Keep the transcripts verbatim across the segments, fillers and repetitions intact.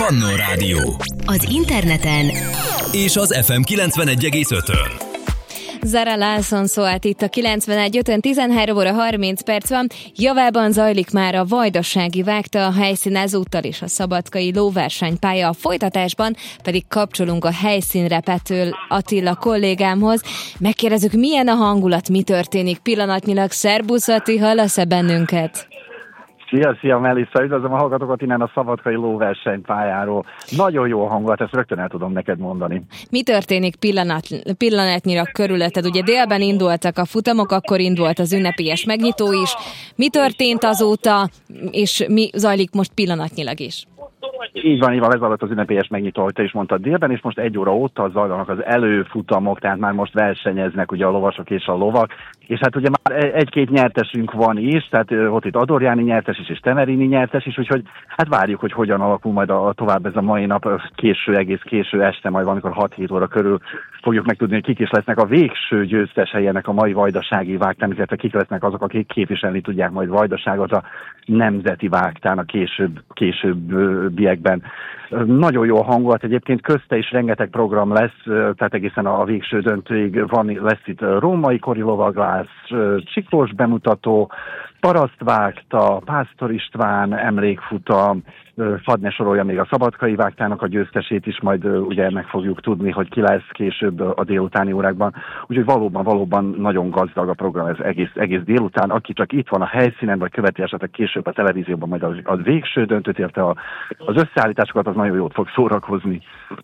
Manna Rádió. Az interneten És az ef em kilencvenegy egész ötön. Zara Larsson szólt itt a kilencvenegy ötön, tizenhárom óra harminc perc van. Javában zajlik már a Vajdasági Vágta, a helyszín ezúttal is a szabadkai lóversenypálya, a folytatásban pedig kapcsolunk a helyszínre Pető Attila kollégámhoz. Megkérdezzük, milyen a hangulat, mi történik pillanatnyilag. Szerbusz Ati, hallasz-e bennünket? Szia, szia Melissa, üdvözlöm a hallgatókat innen a szabadkai lóversenypályáról. Nagyon jó hangulat, ezt rögtön el tudom neked mondani. Mi történik pillanat, pillanatnyira körülötted? Ugye délben indultak a futamok, akkor indult az ünnepélyes megnyitó is. Mi történt azóta, és mi zajlik most pillanatnyilag is? Így van, így van, ez alatt az ünnepélyes megnyitó, ahogy te is mondtad délben, és most egy óra óta zajlanak az előfutamok, tehát már most versenyeznek ugye a lovasok és a lovak, és hát ugye már egy-két nyertesünk van is, tehát ott itt Adorjáni nyertes is, és Temerini nyertes is, úgyhogy hát várjuk, hogy hogyan alakul majd a, a tovább ez a mai nap, késő, egész késő este, majd valamikor hat-hét óra körül fogjuk megtudni, hogy kik is lesznek a végső győztesei ennek a mai Vajdasági Vágtán, illetve kik lesznek azok, akik képviselni tudják majd Vajdaságot a Nemzeti Vágtán a később, későbbiekben. Nagyon jó a hangulat, egyébként közte is rengeteg program lesz, tehát egészen a végső döntőig van, lesz itt római kori lovaglász, csiklós bemutató, parasztvágta, Pásztor István emlékfutam, hadd ne sorolja még a Szabadkai Vágtának a győztesét is, majd ugye meg fogjuk tudni, hogy ki lesz később a délutáni órákban. Úgyhogy valóban, valóban nagyon gazdag a program ez egész, egész délután. Aki csak itt van a helyszínen, vagy követi esetleg később a televízióban majd az, az végső döntőt érte a, az összeállításokat, az nagyon jót fog szórakozni.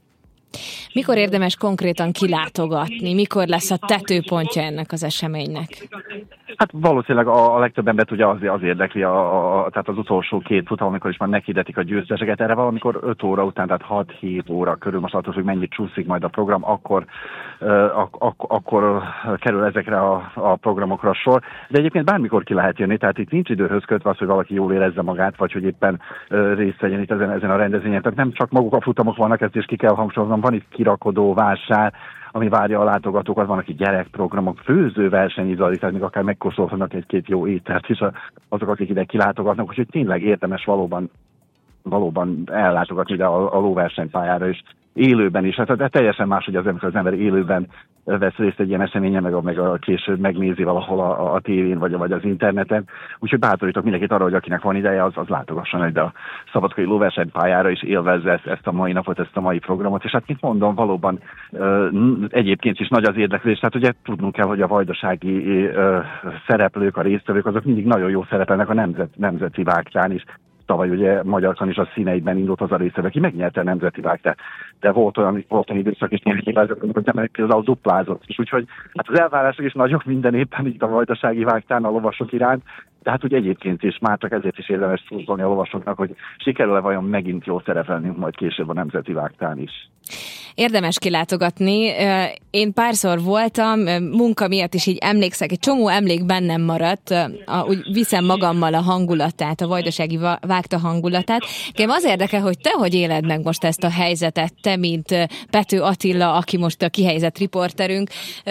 Mikor érdemes konkrétan kilátogatni? Mikor lesz a tetőpontja ennek az eseménynek? Hát valószínűleg a, a legtöbb embert ugye az, az érdekli, a, a, tehát az utolsó két futam, amikor is már meghirdetik a győzteseket, erre valamikor öt óra után, tehát hat-hét óra körül, most attól, hogy mennyit csúszik majd a program, akkor, uh, ak, ak, akkor kerül ezekre a, a programokra a sor. De egyébként bármikor ki lehet jönni, tehát itt nincs időhöz kötve az, hogy valaki jól érezze magát, vagy hogy éppen uh, részt vegyen itt ezen, ezen a rendezvényen. Tehát nem csak maguk a futamok vannak, ezt is ki kell hangsúlyoznom, van itt kirakodó vásár, ami várja a látogatókat, vannak itt gyerekprogramok, főzőverseny zajlik, tehát még akár megkóstolhatnak egy-két jó ételt is azok, akik ide kilátogatnak, úgyhogy tényleg érdemes valóban, valóban ellátogatni ide a, a lóversenypályára is, élőben is. Hát teljesen más, hogy az ember, az ember élőben vesz részt egy ilyen eseményen, meg a, meg a később megnézi valahol a, a tévén, vagy, vagy az interneten. Úgyhogy bátorítok mindenkit arra, hogy akinek van ideje, az, az látogasson ide a szabadkai lóversenypályára, és élvezze ezt, ezt a mai napot, ezt a mai programot. És hát, mint mondom, valóban ö, egyébként is nagy az érdeklés. Tehát ugye tudnunk kell, hogy a vajdasági ö, szereplők, a résztvevők, azok mindig nagyon jó szerepelnek a nemzet, nemzeti vágtán is. Tavaly ugye Magyarkan is a színeiben indult az a résztvevő, aki megnyerte a nemzeti vágtát. De volt olyan, volt olyan időszak, és néhány hibázok, amikor nem például duplázott. És úgyhogy hát az elvárások is nagyok minden éppen itt a Vajdasági Vágtán a lovasok iránt. De hát úgy egyébként is, már csak ezért is érdemes szurkolni a lovasoknak, hogy sikerül-e vajon megint jól szerepelni majd később a Nemzeti Vágtán is. Érdemes kilátogatni. Én párszor voltam, munka miatt is így emlékszek, egy csomó emlék bennem maradt, úgy viszem magammal a hangulatát, a Vajdasági Vágta hangulatát. Kérem, az érdekel, hogy te hogy éled meg most ezt a helyzetet, te, mint Pető Attila, aki most a kihelyezett riporterünk.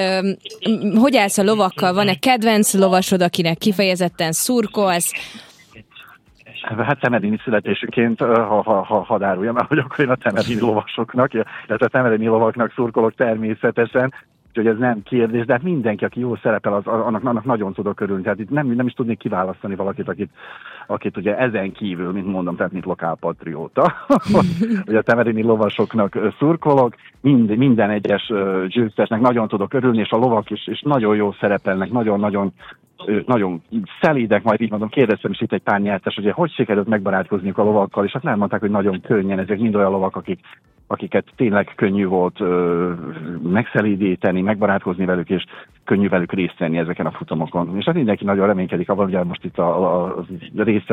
Hogy állsz a lovakkal? Van-e kedvenc lovasod, akinek kifejezetten szurkolsz? Hát temerini születésüként, ha, ha, ha hadáruljam el, hogy akkor én a temerini lovasoknak, illetve a temerini lovaknak szurkolok természetesen, úgyhogy ez nem kérdés, de hát mindenki, aki jól szerepel, az, annak, annak nagyon tudok örülni. Tehát itt nem, nem is tudnék kiválasztani valakit, akit, akit ugye ezen kívül, mint mondom, tehát mint lokálpatrióta, hogy a temerini lovasoknak szurkolok, mind, minden egyes győztesnek nagyon tudok örülni, és a lovak is, is nagyon jól szerepelnek, nagyon-nagyon nagyon szelídek, majd így mondom, kérdeztem is itt egy pár nyertes, hogy hogy sikerült megbarátkozniuk a lovakkal, és hát nem mondták, hogy nagyon könnyen, ezek mind olyan lovak, akik, akiket tényleg könnyű volt ö, megszelídíteni, megbarátkozni velük, és könnyű velük részt venni ezeken a futamokon. És hát mindenki nagyon reménykedik abban, hogy most itt a, a, a része